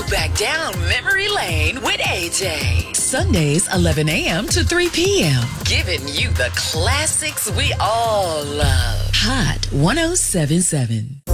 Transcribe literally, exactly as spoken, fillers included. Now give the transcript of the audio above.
back down memory lane with A J. Sundays, eleven a.m. to three p.m. Giving you the classics we all love. Hot one oh seven point seven.